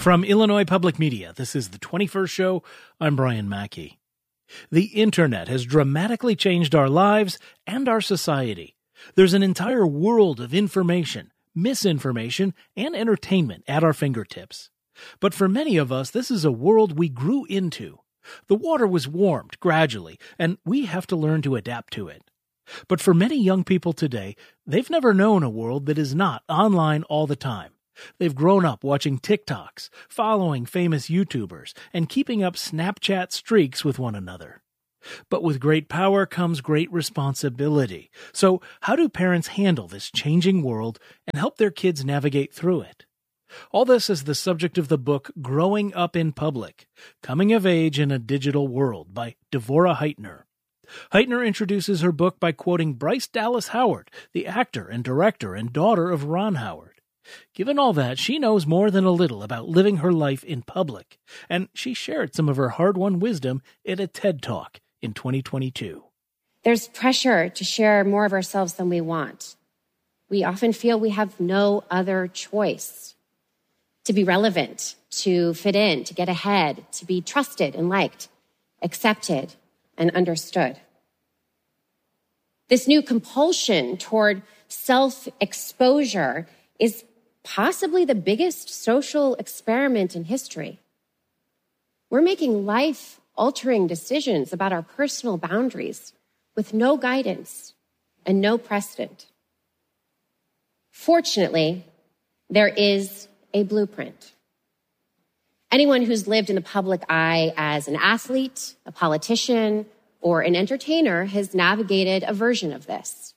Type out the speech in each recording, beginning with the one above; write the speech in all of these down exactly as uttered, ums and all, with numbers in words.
From Illinois Public Media, this is the twenty-first Show. I'm Brian Mackey. The internet has dramatically changed our lives and our society. There's an entire world of information, misinformation, and entertainment at our fingertips. But for many of us, this is a world we grew into. The water was warmed gradually, and we have to learn to adapt to it. But for many young people today, they've never known a world that is not online all the time. They've grown up watching TikToks, following famous YouTubers, and keeping up Snapchat streaks with one another. But with great power comes great responsibility. So how do parents handle this changing world and help their kids navigate through it? All this is the subject of the book Growing Up in Public, Coming of Age in a Digital World by Devorah Heitner. Heitner introduces her book by quoting Bryce Dallas Howard, the actor and director and daughter of Ron Howard. Given all that, she knows more than a little about living her life in public, and she shared some of her hard-won wisdom at a TED Talk in twenty twenty-two. There's pressure to share more of ourselves than we want. We often feel we have no other choice. To be relevant, to fit in, to get ahead, to be trusted and liked, accepted and understood. This new compulsion toward self-exposure is possibly the biggest social experiment in history. We're making life-altering decisions about our personal boundaries with no guidance and no precedent. Fortunately, there is a blueprint. Anyone who's lived in the public eye as an athlete, a politician, or an entertainer has navigated a version of this.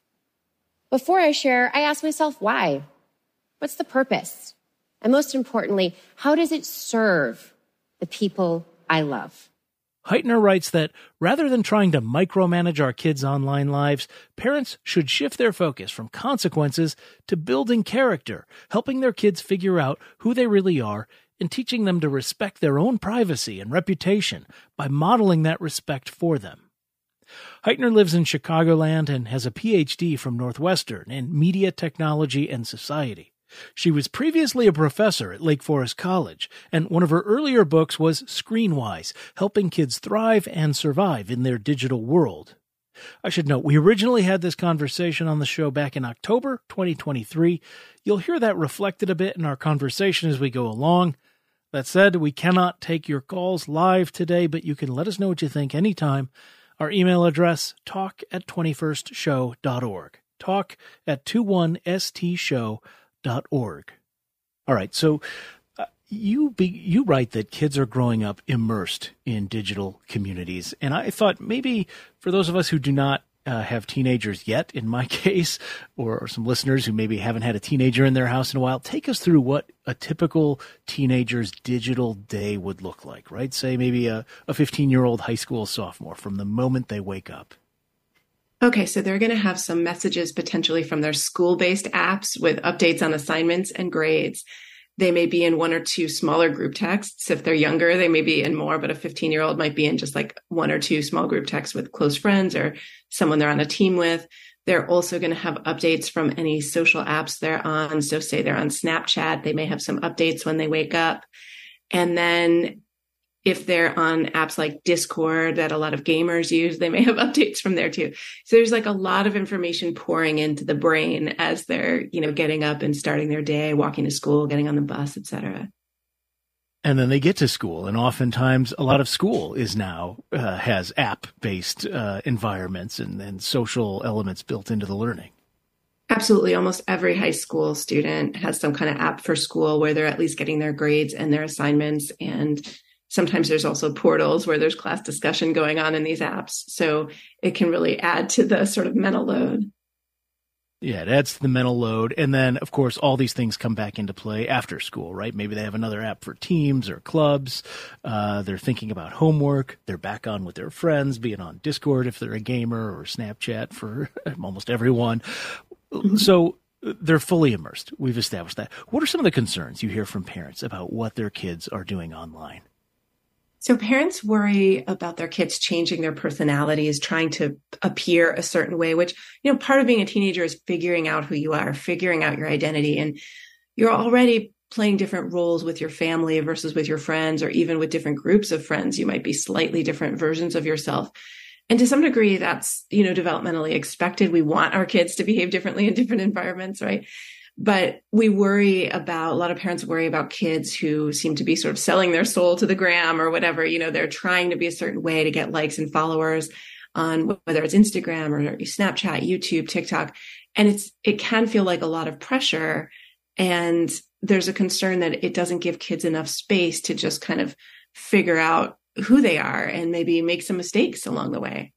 Before I share, I ask myself why. What's the purpose? And most importantly, how does it serve the people I love? Heitner writes that rather than trying to micromanage our kids' online lives, parents should shift their focus from consequences to building character, helping their kids figure out who they really are, and teaching them to respect their own privacy and reputation by modeling that respect for them. Heitner lives in Chicagoland and has a P H D from Northwestern in media technology and society. She was previously a professor at Lake Forest College, and one of her earlier books was Screenwise, helping kids thrive and survive in their digital world. I should note, we originally had this conversation on the show back in October twenty twenty-three. You'll hear that reflected a bit in our conversation as we go along. That said, we cannot take your calls live today, but you can let us know what you think anytime. Our email address, talk at twenty-first show dot org. Talk at twenty-one S T show dot org. All right, so uh, you be, you write that kids are growing up immersed in digital communities, and I thought maybe for those of us who do not uh, have teenagers yet, in my case, or, or some listeners who maybe haven't had a teenager in their house in a while, take us through what a typical teenager's digital day would look like, right? Say maybe a, a fifteen-year-old high school sophomore from the moment they wake up. Okay, so they're going to have some messages potentially from their school-based apps with updates on assignments and grades. They may be in one or two smaller group texts. If they're younger, they may be in more, but a fifteen-year-old might be in just like one or two small group texts with close friends or someone they're on a team with. They're also going to have updates from any social apps they're on. So say they're on Snapchat, they may have some updates when they wake up. And then if they're on apps like Discord that a lot of gamers use, they may have updates from there too. So there's like a lot of information pouring into the brain as they're, you know, getting up and starting their day, walking to school, getting on the bus, et cetera. And then they get to school, and oftentimes a lot of school is now uh, has app-based uh, environments and, and social elements built into the learning. Absolutely. Almost every high school student has some kind of app for school where they're at least getting their grades and their assignments. And sometimes there's also portals where there's class discussion going on in these apps. So it can really add to the sort of mental load. Yeah, it adds to the mental load. And then, of course, all these things come back into play after school, right? Maybe they have another app for teams or clubs. Uh, they're thinking about homework. They're back on with their friends, being on Discord if they're a gamer, or Snapchat for almost everyone. Mm-hmm. So they're fully immersed. We've established that. What are some of the concerns you hear from parents about what their kids are doing online? So parents worry about their kids changing their personalities, trying to appear a certain way, which, you know, part of being a teenager is figuring out who you are, figuring out your identity. And you're already playing different roles with your family versus with your friends, or even with different groups of friends. You might be slightly different versions of yourself. And to some degree, that's, you know, developmentally expected. We want our kids to behave differently in different environments, right? But we worry about, a lot of parents worry about kids who seem to be sort of selling their soul to the gram or whatever. You know, they're trying to be a certain way to get likes and followers on whether it's Instagram or Snapchat, YouTube, TikTok. And it's, it can feel like a lot of pressure. And there's a concern that it doesn't give kids enough space to just kind of figure out who they are and maybe make some mistakes along the way.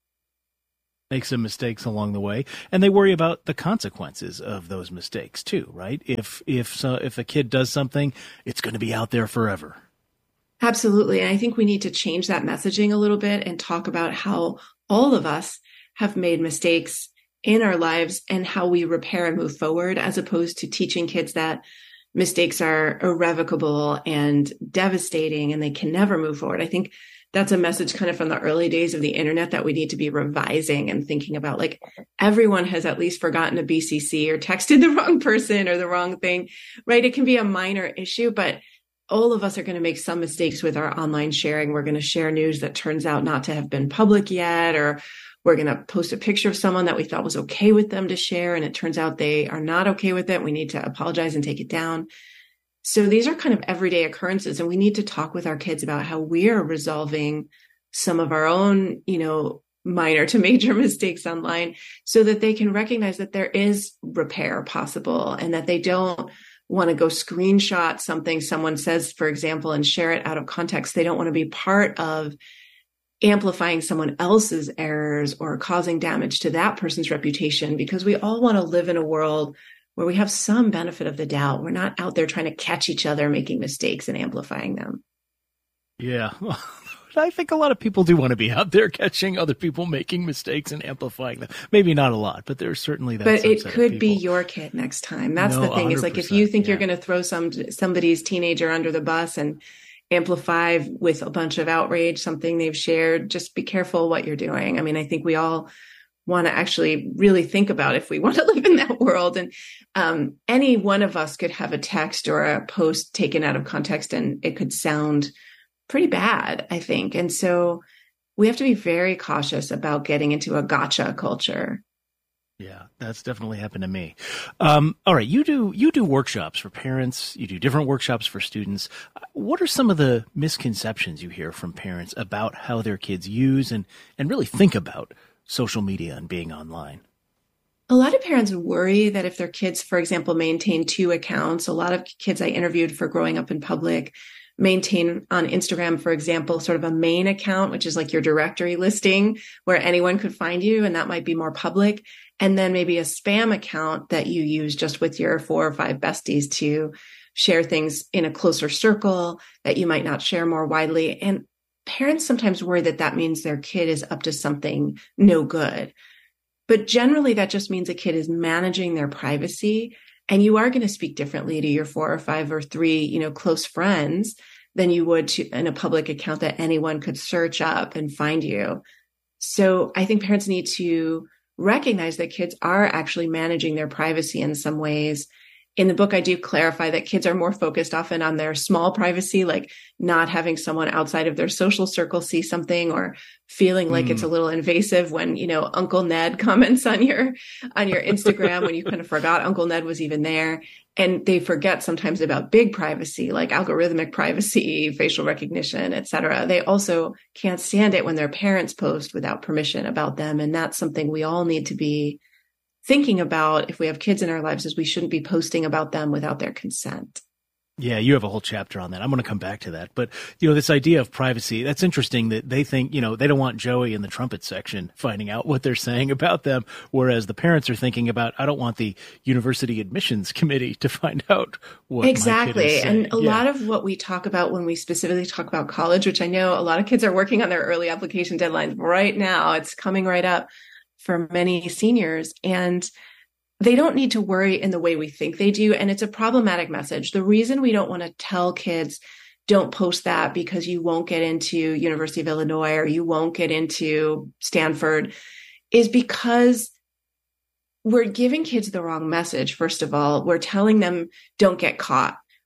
Make some mistakes along the way, and they worry about the consequences of those mistakes too, right? If if so, if a kid does something, it's going to be out there forever. Absolutely. And I think we need to change that messaging a little bit and talk about how all of us have made mistakes in our lives and how we repair and move forward, as opposed to teaching kids that mistakes are irrevocable and devastating and they can never move forward. I think that's a message kind of from the early days of the internet that we need to be revising and thinking about. Like, everyone has at least forgotten a B C C or texted the wrong person or the wrong thing, right? It can be a minor issue, but all of us are going to make some mistakes with our online sharing. We're going to share news that turns out not to have been public yet, or we're going to post a picture of someone that we thought was okay with them to share, and it turns out they are not okay with it. We need to apologize and take it down. So these are kind of everyday occurrences, and we need to talk with our kids about how we're resolving some of our own, you know, minor to major mistakes online, so that they can recognize that there is repair possible and that they don't want to go screenshot something someone says, for example, and share it out of context. They don't want to be part of amplifying someone else's errors or causing damage to that person's reputation, because we all want to live in a world where we have some benefit of the doubt. We're not out there trying to catch each other making mistakes and amplifying them. Yeah. I think a lot of people do want to be out there catching other people making mistakes and amplifying them. Maybe not a lot, but there's certainly that. But it could be your kid next time. That's no, the thing. Is like, if you think yeah. you're going to throw some somebody's teenager under the bus and amplify with a bunch of outrage something they've shared, just be careful what you're doing. I mean, I think we all want to actually really think about if we want to live in that world. And um, any one of us could have a text or a post taken out of context, and it could sound pretty bad, I think. And so we have to be very cautious about getting into a gotcha culture. Yeah, that's definitely happened to me. Um, all right, you do you do workshops for parents. You do different workshops for students. What are some of the misconceptions you hear from parents about how their kids use and, and really think about social media and being online? A lot of parents worry that if their kids, for example, maintain two accounts, a lot of kids I interviewed for Growing Up in Public maintain on Instagram, for example, sort of a main account, which is like your directory listing where anyone could find you, and that might be more public. And then maybe a spam account that you use just with your four or five besties to share things in a closer circle that you might not share more widely. And parents sometimes worry that that means their kid is up to something no good. But generally, that just means a kid is managing their privacy. And you are going to speak differently to your four or five or three, you know, close friends than you would to in a public account that anyone could search up and find you. So I think parents need to recognize that kids are actually managing their privacy in some ways. In the book, I do clarify that kids are more focused often on their small privacy, like not having someone outside of their social circle see something, or feeling like mm. it's a little invasive when, you know, Uncle Ned comments on your, on your Instagram when you kind of forgot Uncle Ned was even there. And they forget sometimes about big privacy, like algorithmic privacy, facial recognition, et cetera. They also can't stand it when their parents post without permission about them. And that's something we all need to be thinking about if we have kids in our lives, is we shouldn't be posting about them without their consent. Yeah, you have a whole chapter on that. I'm going to come back to that. But, you know, this idea of privacy, that's interesting that they think, you know, they don't want Joey in the trumpet section finding out what they're saying about them, whereas the parents are thinking about, I don't want the university admissions committee to find out what exactly. my kid is saying. And a yeah. lot of what we talk about when we specifically talk about college, which I know a lot of kids are working on their early application deadlines right now. It's coming right up for many seniors, and they don't need to worry in the way we think they do. And it's a problematic message. The reason we don't want to tell kids, don't post that because you won't get into University of Illinois or you won't get into Stanford, is because we're giving kids the wrong message. First of all, we're telling them don't get caught.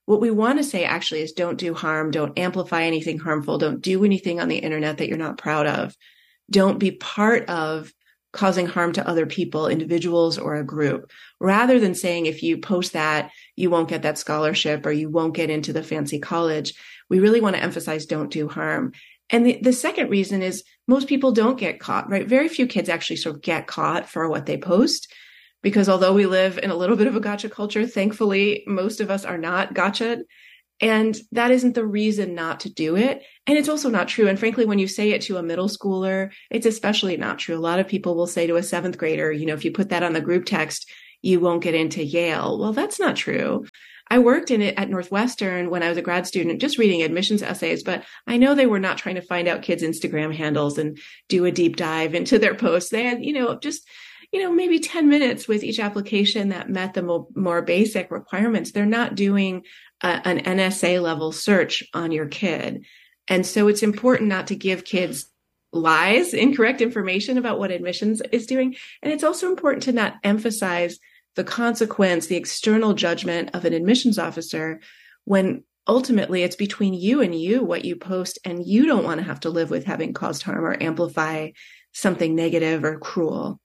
What we want to say actually is don't do harm, don't amplify anything harmful, don't do anything on the internet that you're not proud of. Don't be part of causing harm to other people, individuals or a group, rather than saying if you post that, you won't get that scholarship or you won't get into the fancy college. We really want to emphasize don't do harm. And the, the second reason is most people don't get caught, right? Very few kids actually sort of get caught for what they post, because although we live in a little bit of a gotcha culture, thankfully, most of us are not gotcha. And that isn't the reason not to do it. And it's also not true. And frankly, when you say it to a middle schooler, it's especially not true. A lot of people will say to a seventh grader, you know, if you put that on the group text, you won't get into Yale. Well, that's not true. I worked in it at Northwestern when I was a grad student, just reading admissions essays, but I know they were not trying to find out kids' Instagram handles and do a deep dive into their posts. They had, you know, just, you know, maybe ten minutes with each application that met the mo- more basic requirements. They're not doing a, an N S A level search on your kid. And so it's important not to give kids lies, incorrect information about what admissions is doing. And it's also important to not emphasize the consequence, the external judgment of an admissions officer, when ultimately it's between you and you what you post, and you don't want to have to live with having caused harm or amplify something negative or cruel.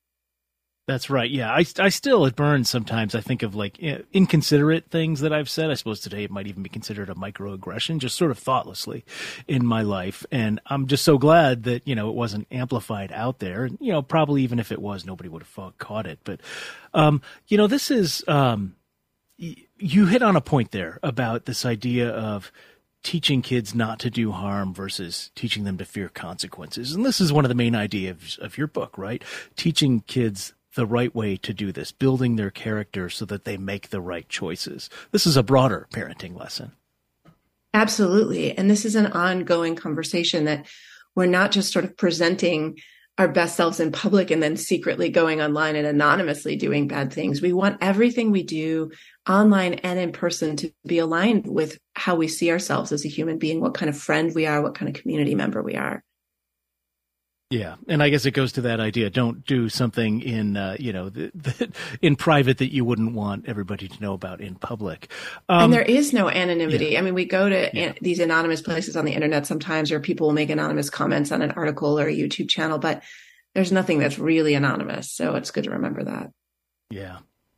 That's right. Yeah. I, I still, it burns sometimes. I think of like inconsiderate things that I've said. I suppose today it might even be considered a microaggression, just sort of thoughtlessly in my life. And I'm just so glad that, you know, it wasn't amplified out there. And, you know, probably even if it was, nobody would have caught it. But, um, you know, this is, um, y- you hit on a point there about this idea of teaching kids not to do harm versus teaching them to fear consequences. And this is one of the main ideas of your book, right? Teaching kids the right way to do this, building their character so that they make the right choices. This is a broader parenting lesson. Absolutely. And this is an ongoing conversation that we're not just sort of presenting our best selves in public and then secretly going online and anonymously doing bad things. We want everything we do online and in person to be aligned with how we see ourselves as a human being, what kind of friend we are, what kind of community member we are. Yeah. And I guess it goes to that idea. Don't do something in, uh, you know, the, the, in private that you wouldn't want everybody to know about in public. Um, and there is no anonymity. Yeah. I mean, we go to Yeah. an, these anonymous places on the internet sometimes, or people will make anonymous comments on an article or a YouTube channel, but there's nothing that's really anonymous. So it's good to remember that. Yeah.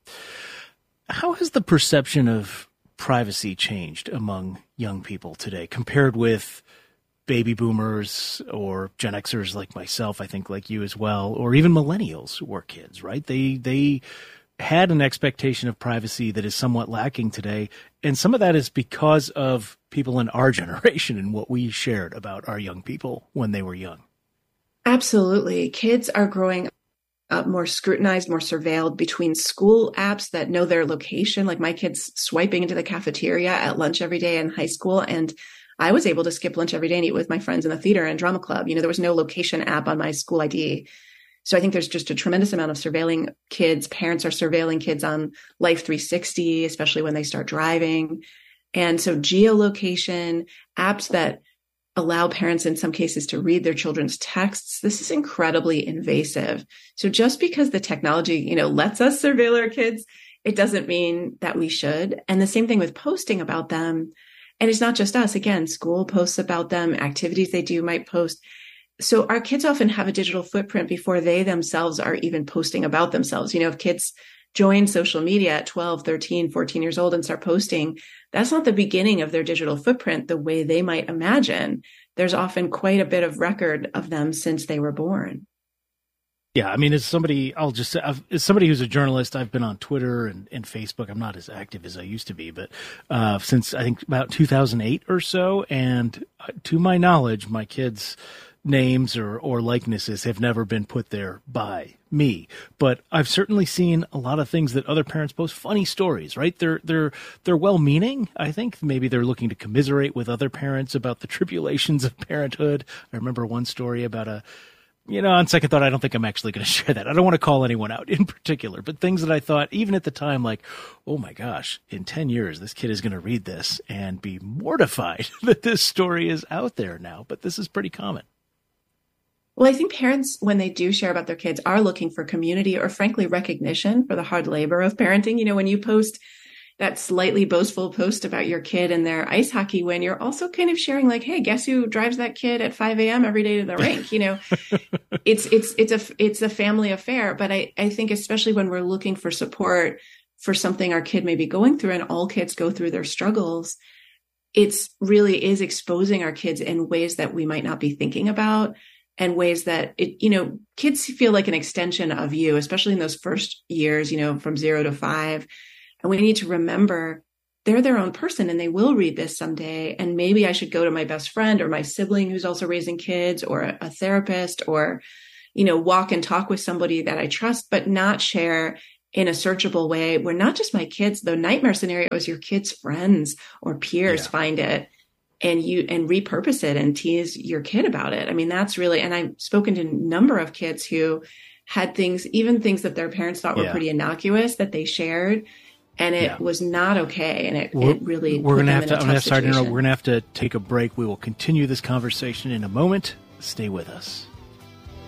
How has the perception of privacy changed among young people today compared with baby boomers or Gen Xers like myself, I think like you as well, or even millennials who were kids, right? They, they had an expectation of privacy that is somewhat lacking today. And some of that is because of people in our generation and what we shared about our young people when they were young. Absolutely. Kids are growing up more scrutinized, more surveilled between school apps that know their location. Like my kids swiping into the cafeteria at lunch every day in high school, and I was able to skip lunch every day and eat with my friends in the theater and drama club. You know, there was no location app on my school I D. So I think there's just a tremendous amount of surveilling kids. Parents are surveilling kids on Life three sixty, especially when they start driving. And so geolocation, apps that allow parents in some cases to read their children's texts, this is incredibly invasive. So just because the technology, you know, lets us surveil our kids, it doesn't mean that we should. And the same thing with posting about them. And it's not just us. Again, school posts about them, activities they do might post. So our kids often have a digital footprint before they themselves are even posting about themselves. You know, if kids join social media at twelve, thirteen, fourteen years old and start posting, that's not the beginning of their digital footprint the way they might imagine. There's often quite a bit of record of them since they were born. Yeah, I mean, as somebody, I'll just say, I've, as somebody who's a journalist, I've been on Twitter and, and Facebook. I'm not as active as I used to be, but uh, since I think about two thousand eight or so, and uh, to my knowledge, my kids' names or, or likenesses have never been put there by me. But I've certainly seen a lot of things that other parents post, funny stories, right? They're they're they're well-meaning. I think maybe they're looking to commiserate with other parents about the tribulations of parenthood. I remember one story about a You know, on second thought, I don't think I'm actually going to share that. I don't want to call anyone out in particular, but things that I thought, even at the time, like, oh my gosh, in ten years, this kid is going to read this and be mortified that this story is out there now. But this is pretty common. Well, I think parents, when they do share about their kids, are looking for community or frankly, recognition for the hard labor of parenting. You know, when you post that slightly boastful post about your kid and their ice hockey win, you're also kind of sharing like, hey, guess who drives that kid at five a.m. every day to the rink? You know, it's, it's, it's a, it's a family affair. But I, I think especially when we're looking for support for something our kid may be going through, and all kids go through their struggles, it's really is exposing our kids in ways that we might not be thinking about, and ways that it, you know, kids feel like an extension of you, especially in those first years, you know, from zero to five. And we need to remember they're their own person and they will read this someday. And maybe I should go to my best friend or my sibling who's also raising kids, or a, a therapist, or, you know, walk and talk with somebody that I trust, but not share in a searchable way where not just my kids, the nightmare scenario is your kids' friends or peers yeah. find it and you, and repurpose it and tease your kid about it. I mean, that's really, and I've spoken to a number of kids who had things, even things that their parents thought were yeah. pretty innocuous, that they shared. And it yeah. was not okay. And it, it really, we're going to have to, I'm sorry to interrupt. We're going to have to take a break. We will continue this conversation in a moment. Stay with us.